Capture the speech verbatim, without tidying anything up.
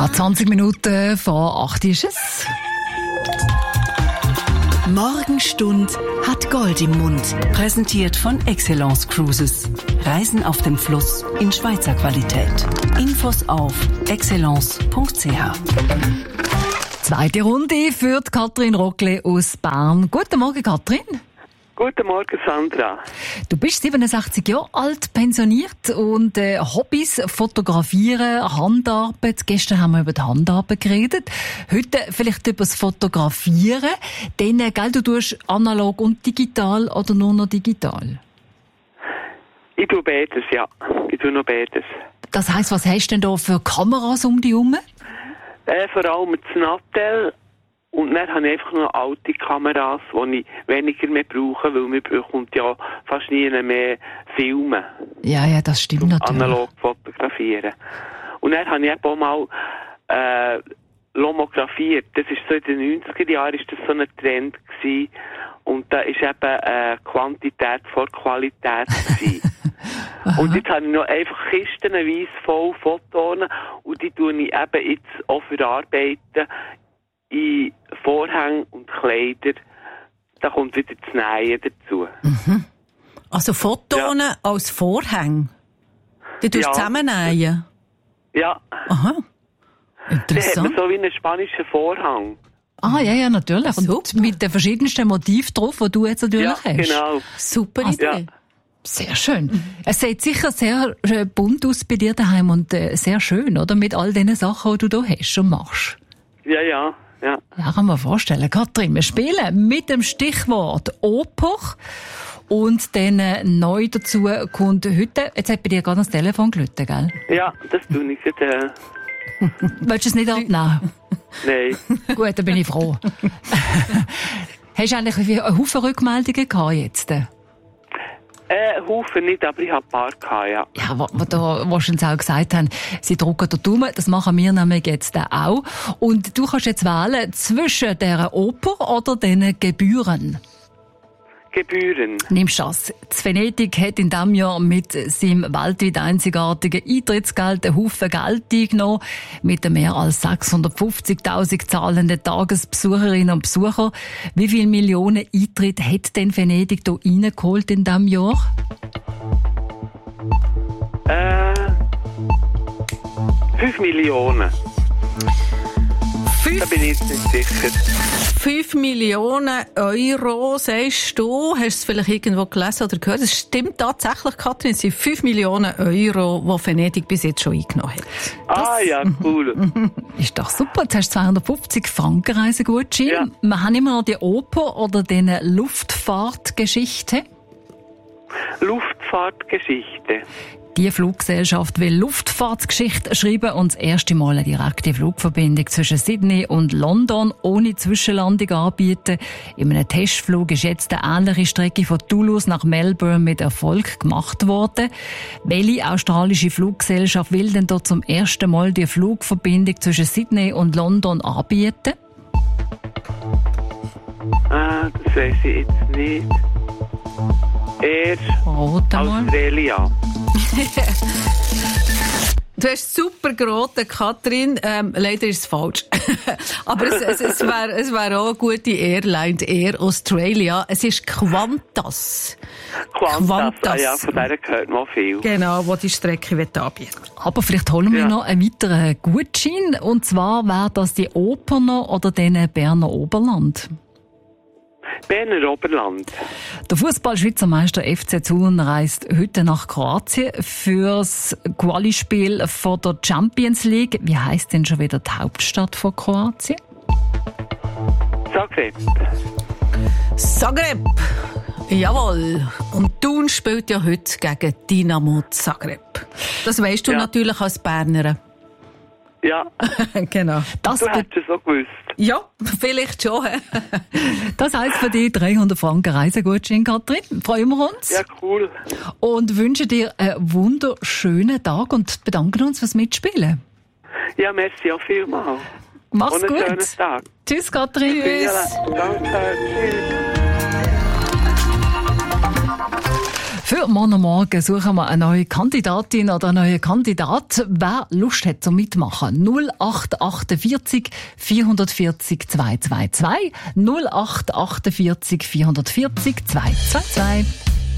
Ah, zwanzig Minuten vor acht ist es. Morgenstund hat Gold im Mund. Präsentiert von Excellence Cruises. Reisen auf dem Fluss in Schweizer Qualität. Infos auf excellence punkt c h. Zweite Runde führt Katrin Rockle aus Bern. Guten Morgen, Katrin. Guten Morgen, Sandra. Du bist siebenundsechzig Jahre alt, pensioniert und äh, Hobbys, Fotografieren, Handarbeit. Gestern haben wir über die Handarbeit geredet. Heute vielleicht über das Fotografieren. Dann, äh, gell, du tust analog und digital oder nur noch digital? Ich tue beides, ja. Ich tue noch beides. Das heisst, was hast du denn da für Kameras um dich herum? Äh, vor allem das Nattel. Und dann habe ich einfach noch alte Kameras, die ich weniger mehr brauche, weil man bekommt ja fast nie mehr Filme. Ja, ja, das stimmt natürlich. Analog fotografieren. Und dann habe ich eben auch mal äh, lomografiert. Das ist so in den neunziger Jahren ist das so ein Trend gewesen. Und da ist eben äh, Quantität vor Qualität gewesen. Und jetzt habe ich noch einfach kistenweise voll Fotos und die tue ich eben jetzt auch verarbeiten in Vorhänge und Kleider. Da kommt wieder das Nähen dazu. Mhm. Also Fotos ja. als Vorhänge? Die tust du ja. zusammennähen? Ja. Aha. Interessant. Da hat man so wie einen spanischen Vorhang. Ah, ja, ja, natürlich. Und Super. mit den verschiedensten Motiven drauf, die du jetzt natürlich Ja, hast. genau. Super Idee. Ja. Sehr schön. Mhm. Es sieht sicher sehr äh, bunt aus bei dir daheim und äh, sehr schön, oder? Mit all den Sachen, die du da hast und machst. Ja, ja. Ja. Ja, kann man vorstellen. Katrin, wir spielen mit dem Stichwort Oper. Und dann äh, neu dazu kommt heute, jetzt hat bei dir gerade das Telefon geläutet, gell? Ja, das tue ich jetzt. Äh. Willst du es nicht abnehmen? Nein. Gut, dann bin ich froh. Hast du eigentlich einen Haufen Rückmeldungen gehabt jetzt? Äh, Haufen nicht, aber ich habe ein paar gehabt, ja. Ja, wo, wo, da, wo schon auch gesagt haben, sie drücken den Daumen, das machen wir nämlich jetzt auch. Und du kannst jetzt wählen zwischen der Oper oder den Gebühren. Gebühren. Nimmst du das? Das Venedig hat in diesem Jahr mit seinem weltweit einzigartigen Eintrittsgeld einen Haufen Geld eingenommen. Mit den mehr als sechshundertfünfzigtausend zahlenden Tagesbesucherinnen und Besuchern. Wie viele Millionen Eintritte hat denn Venedig hier reingeholt in diesem Jahr? Äh, fünf Millionen. Fünf, Da bin ich jetzt nicht sicher. fünf Millionen Euro, sagst du. Hast du es vielleicht irgendwo gelesen oder gehört? Es stimmt tatsächlich, Katrin. Es sind fünf Millionen Euro, die Venedig bis jetzt schon eingenommen hat. Ah ja, cool. Ist doch super. Jetzt hast du zweihundertfünfzig Franken Reisegutschein. Ja. Wir haben immer noch die Oper oder die Luftfahrtgeschichte. Luftfahrtgeschichte. Die Fluggesellschaft will Luftfahrtsgeschichte schreiben und das erste Mal eine direkte Flugverbindung zwischen Sydney und London ohne Zwischenlandung anbieten. In einem Testflug ist jetzt eine ähnliche Strecke von Toulouse nach Melbourne mit Erfolg gemacht worden. Welche australische Fluggesellschaft will denn dort zum ersten Mal die Flugverbindung zwischen Sydney und London anbieten? Ah, das weiss ich jetzt nicht. Er Rate mal. Australia. Du hast super geraten, Katrin. Ähm, leider ist es falsch. Aber es, es, es wäre es wär auch eine gute Airline, Air Australia. Es ist Qantas. Qantas. Qantas. Ah ja, von der gehört man viel. Genau, die die Strecke anbieten. Aber vielleicht holen wir Ja. noch einen weiteren Gutschein. Und zwar wäre das die Operner oder den Berner Oberland. Berner Oberland. Der Fußball-Schweizer Meister F C Thun reist heute nach Kroatien fürs Quali-Spiel von der Champions League. Wie heisst denn schon wieder die Hauptstadt von Kroatien? Zagreb. Zagreb. Jawohl. Und Thun spielt ja heute gegen Dynamo Zagreb. Das weisst du Ja. natürlich als Bernerin. Ja, Genau. Das, du be- hättest es so gewusst. Ja, vielleicht schon. das heisst für dich dreihundert Franken Reisegutschein, Katrin. Freuen wir uns. Ja, cool. Und wünschen dir einen wunderschönen Tag und bedanken uns fürs Mitspielen. Ja, merci auch vielmals. Mach's Und einen gut. schönen Tag. Tschüss, Katrin. Ja, danke. Tschüss. Für morgen Morgen suchen wir eine neue Kandidatin oder einen neuen Kandidat. Wer Lust hat zum Mitmachen? null acht achtundvierzig vierhundertvierzig zweihundertzweiundzwanzig null acht achtundvierzig vierhundertvierzig zweihundertzweiundzwanzig.